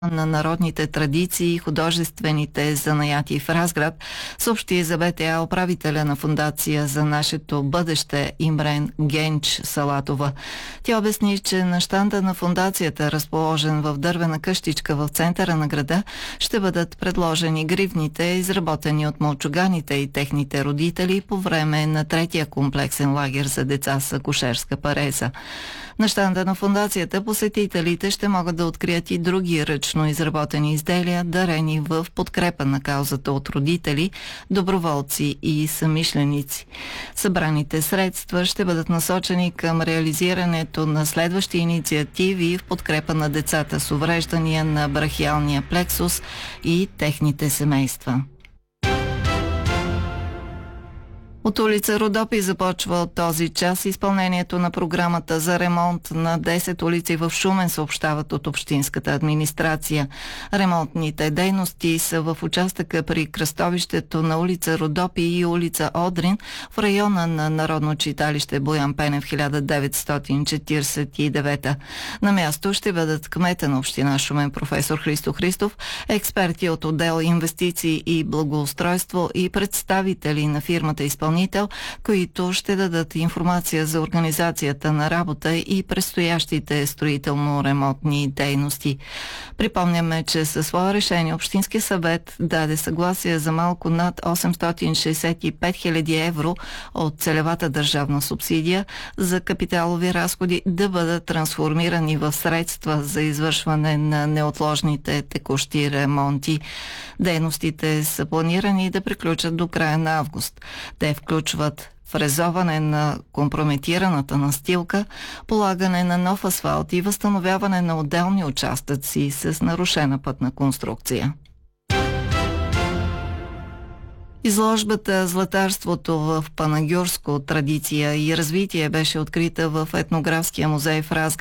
на народните традиции и художествените занаяти в Разград, съобщи за БТА управителя на Фондация за нашето бъдеще Имрен Генч Салатова. Тя обясни, че на щанда на фондацията, разположен в дървена къщичка в центъра на града, ще бъдат предложени гривните, изработени от мълчуганите и техните родители по време на третия комплексен лагер за деца с акушерска пареза. На щанда на фондацията посетителите ще могат да открият и други ръчно изработени изделия, дарени в подкрепа на каузата от родители, доброволци и самишленици. Събраните средства ще бъдат насочени към реализирането на следващи инициативи в подкрепа на децата с увреждания на брахиалния плексус и техните семейства. От улица Родопи започва от този час изпълнението на програмата за ремонт на 10 улици в Шумен, съобщават от общинската администрация. Ремонтните дейности са в участъка при кръстовището на улица Родопи и улица Одрин в района на Народно читалище Боян Пенев 1949. На място ще бъдат кмета на община Шумен професор Христо Христов, експерти от отдел инвестиции и благоустройство и представители на фирмата изпълнител, които ще дадат информация за организацията на работа и предстоящите строително-ремонтни дейности. Припомняме, че със свое решение Общинския съвет даде съгласие за малко над 865 000 евро от целевата държавна субсидия за капиталови разходи да бъдат трансформирани в средства за извършване на неотложните текущи ремонти. Дейностите са планирани да приключат до края на август. Те включват фрезоване на компрометираната настилка, полагане на нов асфалт и възстановяване на отделни участъци с нарушена пътна конструкция. Изложбата "Златарството в Панагюрско. Традиция и развитие" беше открита в етнографския музей в Разград